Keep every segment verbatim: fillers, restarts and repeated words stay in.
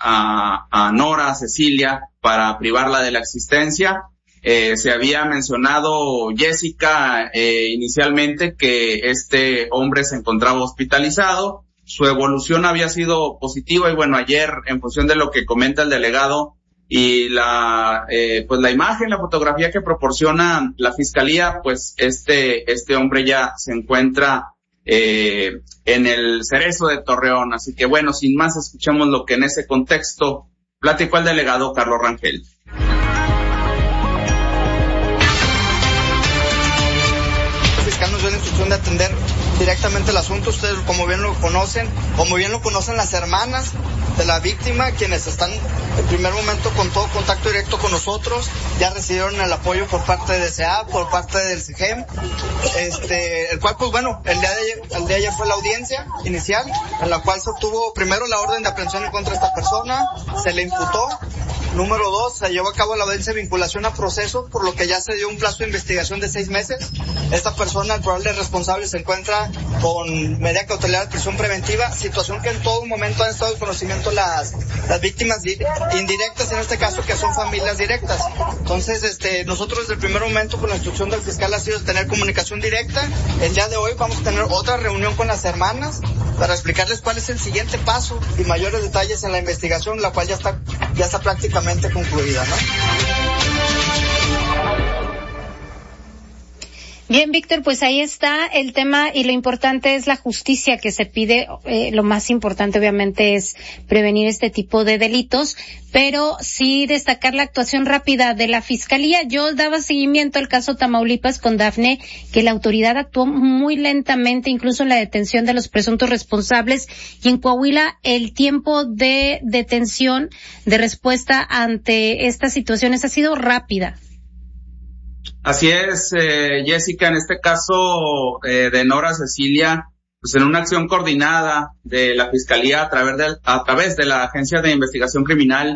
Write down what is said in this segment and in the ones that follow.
a, a Nora Cecilia para privarla de la existencia. Eh, se había mencionado, Jessica, eh, inicialmente que este hombre se encontraba hospitalizado, su evolución había sido positiva y bueno, ayer, en función de lo que comenta el delegado y la, eh, pues la imagen, la fotografía que proporciona la fiscalía, pues este, este hombre ya se encuentra eh, en el Cerezo de Torreón. Así que bueno, sin más, escuchemos lo que en ese contexto platicó el delegado Carlos Rangel. Nos dio la instrucción de atender directamente el asunto. Ustedes, como bien lo conocen, como bien lo conocen las hermanas de la víctima, quienes están en primer momento con todo contacto directo con nosotros, ya recibieron el apoyo por parte de D C A, por parte del C G E M, este, el cual, pues bueno, el día de ayer, el día de ayer fue la audiencia inicial, en la cual se obtuvo primero la orden de aprehensión en contra de esta persona, se le imputó. Número dos, se llevó a cabo la audiencia de vinculación a proceso, por lo que ya se dio un plazo de investigación de seis meses. Esta persona, el probable responsable, se encuentra con medida cautelar de prisión preventiva, situación que en todo momento han estado en conocimiento las, las víctimas di- indirectas, en este caso, que son familias directas. Entonces, este, nosotros desde el primer momento, con la instrucción del fiscal, ha sido tener comunicación directa. El día de hoy vamos a tener otra reunión con las hermanas para explicarles cuál es el siguiente paso y mayores detalles en la investigación, la cual ya está, ya está prácticamente concluida, ¿no? Bien, Víctor, pues ahí está el tema y lo importante es la justicia que se pide. Eh, lo más importante, obviamente, es prevenir este tipo de delitos, pero sí destacar la actuación rápida de la Fiscalía. Yo daba seguimiento al caso Tamaulipas con Dafne, que la autoridad actuó muy lentamente, incluso en la detención de los presuntos responsables, y en Coahuila el tiempo de detención, de respuesta ante estas situaciones ha sido rápida. Así es, eh, Jessica, en este caso eh, de Nora Cecilia, pues en una acción coordinada de la Fiscalía a través de, a través de la Agencia de Investigación Criminal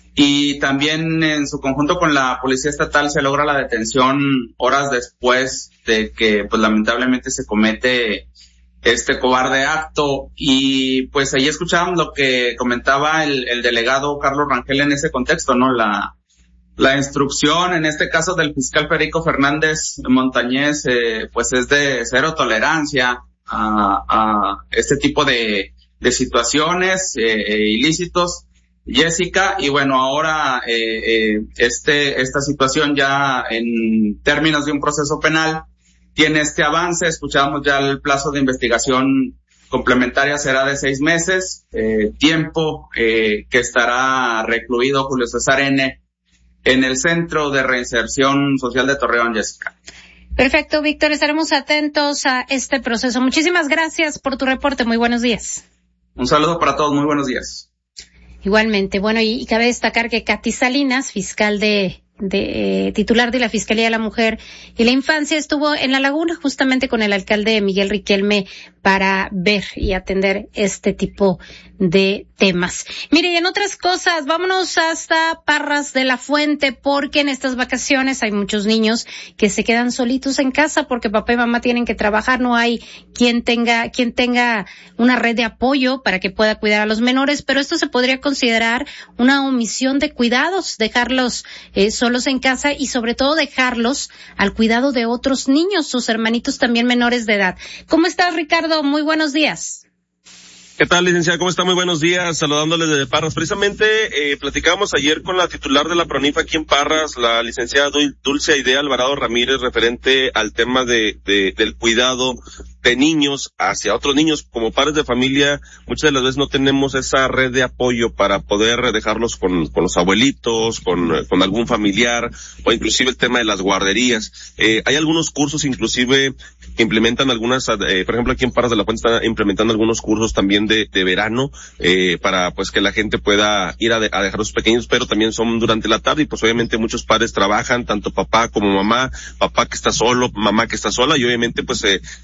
y también en su conjunto con la Policía Estatal, se logra la detención horas después de que pues lamentablemente se comete este cobarde acto. Y pues ahí escuchábamos lo que comentaba el, el delegado Carlos Rangel en ese contexto, ¿no? La La instrucción, en este caso del fiscal Federico Fernández Montañez, eh, pues es de cero tolerancia a, a este tipo de, de situaciones eh, ilícitos, Jessica. Y bueno, ahora eh, eh, este esta situación ya en términos de un proceso penal tiene este avance. Escuchábamos ya el plazo de investigación complementaria será de seis meses, eh, tiempo eh, que estará recluido Julio César N. en el Centro de Reinserción Social de Torreón, Jessica. Perfecto, Víctor, estaremos atentos a este proceso. Muchísimas gracias por tu reporte, muy buenos días. Un saludo para todos, muy buenos días. Igualmente, bueno, y, y cabe destacar que Katy Salinas, fiscal de, de eh, titular de la Fiscalía de la Mujer y la Infancia, estuvo en La Laguna justamente con el alcalde Miguel Riquelme para ver y atender este tipo de temas. Mire, y en otras cosas, vámonos hasta Parras de la Fuente, porque en estas vacaciones hay muchos niños que se quedan solitos en casa porque papá y mamá tienen que trabajar, no hay quien tenga, quien tenga una red de apoyo para que pueda cuidar a los menores, pero esto se podría considerar una omisión de cuidados, dejarlos eh, solos en casa y sobre todo dejarlos al cuidado de otros niños, sus hermanitos también menores de edad. ¿Cómo estás, Ricardo? Muy buenos días. ¿Qué tal, licenciada? ¿Cómo está? Muy buenos días. Saludándoles desde Parras. Precisamente, eh, platicábamos ayer con la titular de la PRONIF aquí en Parras, la licenciada Dulce Aidea Alvarado Ramírez, referente al tema de, de, del cuidado de niños hacia otros niños. Como padres de familia, muchas de las veces no tenemos esa red de apoyo para poder dejarlos con, con los abuelitos, con, con algún familiar, o inclusive el tema de las guarderías. Eh, hay algunos cursos inclusive que implementan algunas, eh, por ejemplo aquí en Parras de la Fuente está implementando algunos cursos también de, de verano, eh, para pues que la gente pueda ir a, de, a dejar a sus pequeños, pero también son durante la tarde y pues obviamente muchos padres trabajan, tanto papá como mamá, papá que está solo, mamá que está sola, y obviamente pues se, se vuelve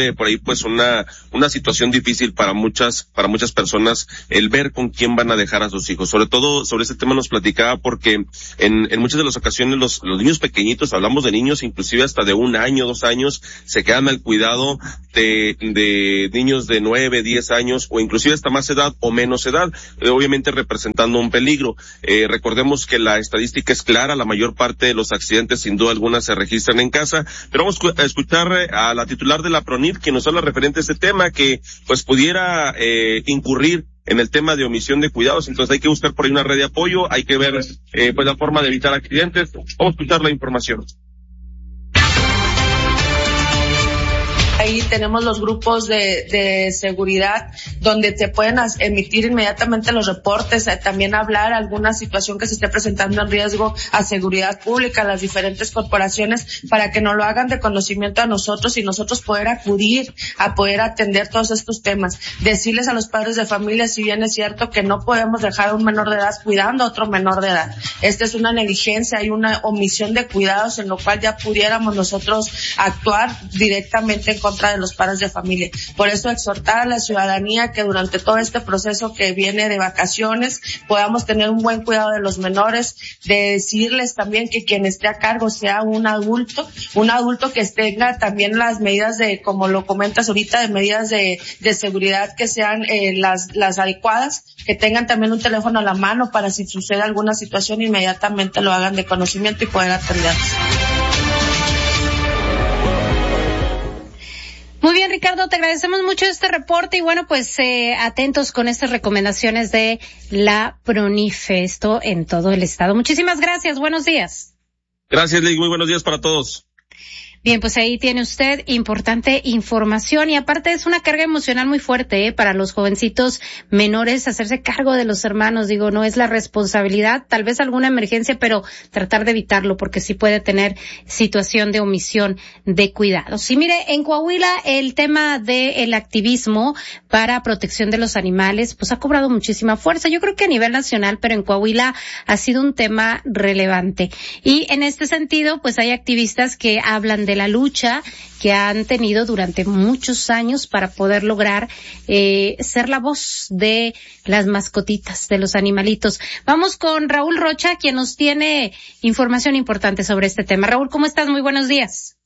vuelve por ahí pues una, una situación difícil para muchas, para muchas personas el ver con quién van a dejar a sus hijos. Sobre todo sobre este tema nos platicaba porque en, en muchas de las ocasiones los, los niños pequeñitos, hablamos de niños inclusive hasta de un año, dos años, se quedan al cuidado de, de niños de nueve, diez años o inclusive hasta más edad o menos edad, eh, obviamente representando un peligro. Eh, recordemos que la estadística es clara, la mayor parte de los accidentes sin duda alguna se registran en casa, pero vamos a escuchar a la titular de la PRONIF, quien nos habla referente a este tema, que pues pudiera eh, incurrir en el tema de omisión de cuidados. Entonces hay que buscar por ahí una red de apoyo, hay que ver eh, pues la forma de evitar accidentes. Vamos a escuchar la información. Ahí tenemos los grupos de, de seguridad donde se pueden as, emitir inmediatamente los reportes, eh, también hablar alguna situación que se esté presentando en riesgo a seguridad pública, a las diferentes corporaciones, para que nos lo hagan de conocimiento a nosotros y nosotros poder acudir a poder atender todos estos temas. Decirles a los padres de familia, si bien es cierto que no podemos dejar a un menor de edad cuidando a otro menor de edad. Esta es una negligencia, hay una omisión de cuidados en lo cual ya pudiéramos nosotros actuar directamente en contra de los padres de familia. Por eso exhortar a la ciudadanía que durante todo este proceso que viene de vacaciones podamos tener un buen cuidado de los menores, de decirles también que quien esté a cargo sea un adulto, un adulto que tenga también las medidas de, como lo comentas ahorita, de medidas de, de seguridad que sean eh, las, las adecuadas, que tengan también un teléfono a la mano para si sucede alguna situación inmediatamente lo hagan de conocimiento y poder atenderlos. Muy bien, Ricardo, te agradecemos mucho este reporte y bueno, pues eh, atentos con estas recomendaciones de la PRONIF, esto en todo el estado. Muchísimas gracias, buenos días. Gracias, Lick, muy buenos días para todos. Bien, pues ahí tiene usted importante información y aparte es una carga emocional muy fuerte, ¿eh? Para los jovencitos menores hacerse cargo de los hermanos, digo, no es la responsabilidad, tal vez alguna emergencia, pero tratar de evitarlo porque sí puede tener situación de omisión de cuidados. Y mire, en Coahuila el tema del activismo para protección de los animales pues ha cobrado muchísima fuerza, yo creo que a nivel nacional, pero en Coahuila ha sido un tema relevante. Y en este sentido, pues hay activistas que hablan de la lucha que han tenido durante muchos años para poder lograr eh, ser la voz de las mascotitas, de los animalitos. Vamos con Raúl Rocha, quien nos tiene información importante sobre este tema. Raúl, ¿cómo estás? Muy buenos días.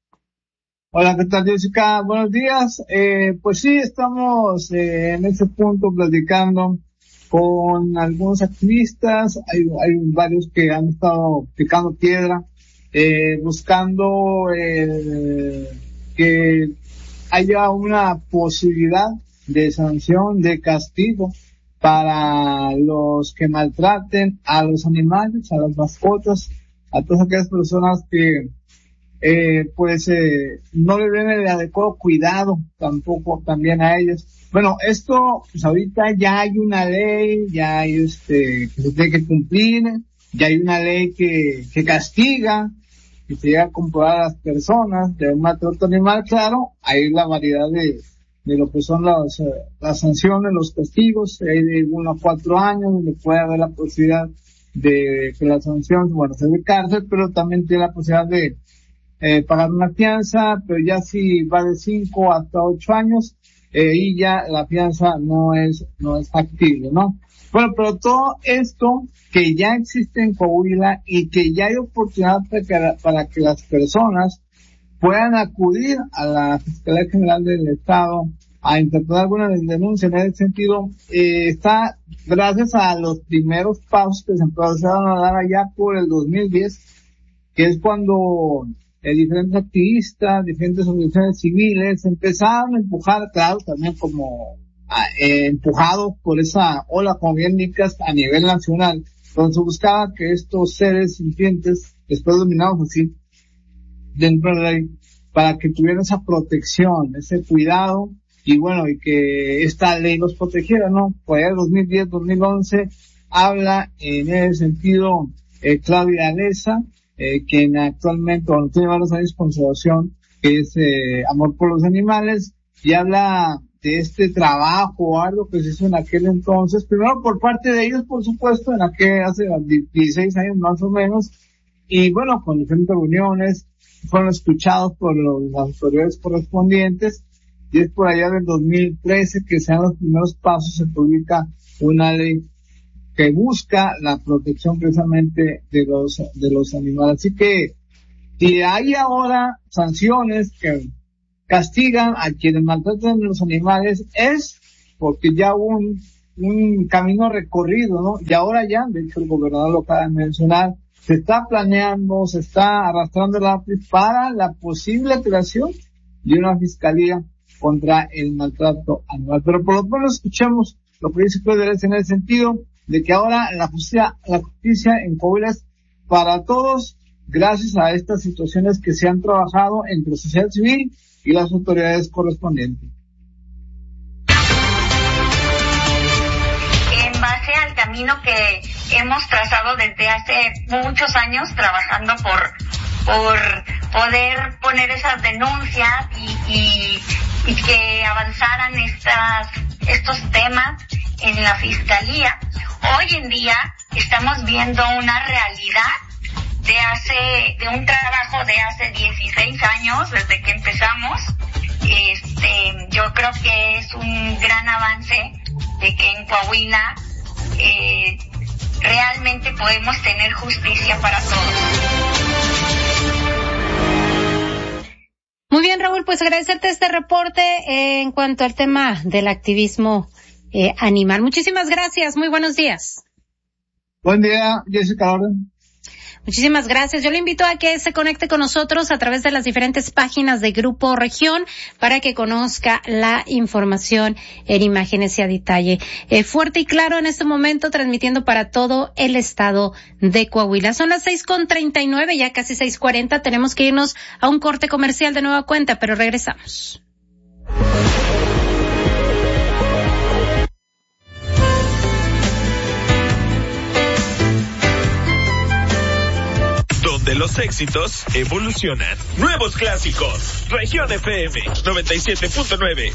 Hola, ¿qué tal, Jessica? Buenos días. Eh, pues sí, estamos eh, en ese punto platicando con algunos activistas. Hay, hay varios que han estado picando piedra, Eh, buscando eh, que haya una posibilidad de sanción, de castigo para los que maltraten a los animales, a las mascotas, a todas aquellas personas que eh, pues eh, no le den el adecuado cuidado tampoco también a ellos. Bueno, esto pues ahorita ya hay una ley, ya hay este que se tiene que cumplir, ya hay una ley que, que castiga, que se llega a comprobar a las personas de un maltrato animal. Claro, hay la variedad de, de lo que son las, las sanciones, los castigos, hay de uno a cuatro años, donde puede haber la posibilidad de que la sanción, bueno, sea de cárcel, pero también tiene la posibilidad de eh, pagar una fianza, pero ya si va de cinco hasta ocho años, eh, y ya la fianza no es, no es factible, ¿no? Bueno, pero todo esto que ya existe en Coahuila y que ya hay oportunidad para que, para que las personas puedan acudir a la Fiscalía General del Estado a interponer alguna denuncia en ese sentido, eh, está gracias a los primeros pasos que se empezaron a dar allá por el dos mil diez, que es cuando eh, diferentes activistas, diferentes organizaciones civiles empezaron a empujar, claro, también como eh, empujados por esa ola, como bien indicas, a nivel nacional, donde se buscaba que estos seres sintientes, después dominados así, dentro de la ley, para que tuvieran esa protección, ese cuidado, y bueno, y que esta ley los protegiera, ¿no? Pues el dos mil diez, dos mil once, habla en ese sentido eh, Claudia Alesa, eh, quien actualmente, bueno, tiene varios años con asociación, que es eh, Amor por los Animales, y habla de este trabajo, algo que se hizo en aquel entonces, primero por parte de ellos, por supuesto, en aquel, hace dieciséis años más o menos, y bueno, con diferentes reuniones, fueron escuchados por los, las autoridades correspondientes, y es por allá del dos mil trece que sean los primeros pasos, se publica una ley que busca la protección precisamente de los, de los animales. Así que, si hay ahora sanciones que castigan a quienes maltratan a los animales, es porque ya hubo un, un camino recorrido, ¿no? Y ahora ya, de hecho, el gobernador lo acaba de mencionar, se está planeando, se está arrastrando el lápiz para la posible creación de una fiscalía contra el maltrato animal. Pero por lo menos escuchemos lo que dice Claudia en el sentido de que ahora la justicia, la justicia en Coahuila es para todos, gracias a estas situaciones que se han trabajado entre sociedad civil y las autoridades correspondientes. En base al camino que hemos trazado desde hace muchos años, trabajando por por poder poner esas denuncias y, y, y que avanzaran estas estos temas en la fiscalía. Hoy en día estamos viendo una realidad de hace, de un trabajo de hace dieciséis años, desde que empezamos. Este, yo creo que es un gran avance de que en Coahuila eh, realmente podemos tener justicia para todos. Muy bien, Raúl, pues agradecerte este reporte eh, en cuanto al tema del activismo eh, animal. Muchísimas gracias, muy buenos días. Buen día, Jessica. Muchísimas gracias. Yo le invito a que se conecte con nosotros a través de las diferentes páginas de Grupo Región para que conozca la información en imágenes y a detalle. Eh, fuerte y claro en este momento, transmitiendo para todo el estado de Coahuila. Son las seis con treinta y nueve, ya casi seis cuarenta. Tenemos que irnos a un corte comercial de nueva cuenta, pero regresamos. Donde los éxitos evolucionan. Nuevos clásicos. Región F M noventa y siete punto nueve.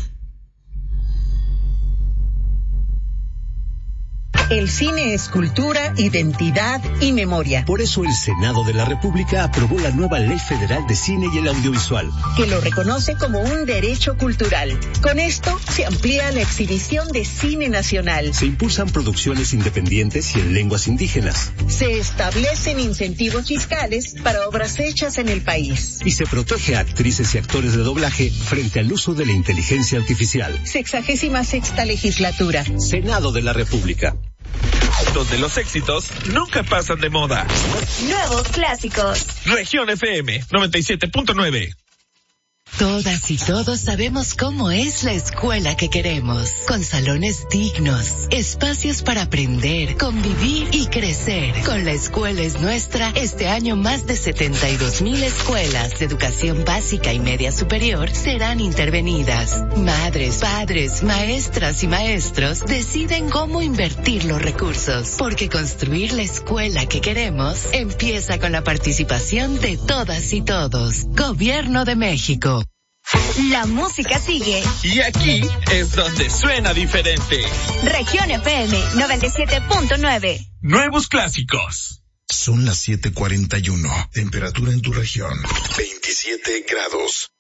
El cine es cultura, identidad y memoria. Por eso el Senado de la República aprobó la nueva Ley Federal de Cine y el Audiovisual, que lo reconoce como un derecho cultural. Con esto se amplía la exhibición de cine nacional. Se impulsan producciones independientes y en lenguas indígenas. Se establecen incentivos fiscales para obras hechas en el país. Y se protege a actrices y actores de doblaje frente al uso de la inteligencia artificial. Sexagésima sexta legislatura. Senado de la República. Donde los éxitos nunca pasan de moda. Nuevos clásicos. Región F M noventa y siete punto nueve. Todas y todos sabemos cómo es la escuela que queremos, con salones dignos, espacios para aprender, convivir y crecer. Con La Escuela es Nuestra, este año más de setenta y dos mil escuelas de educación básica y media superior serán intervenidas. Madres, padres, maestras y maestros deciden cómo invertir los recursos, porque construir la escuela que queremos empieza con la participación de todas y todos. Gobierno de México. La música sigue. Y aquí es donde suena diferente. Región F M noventa y siete punto nueve. Nuevos clásicos. Son las siete cuarenta y uno. Temperatura en tu región, veintisiete grados.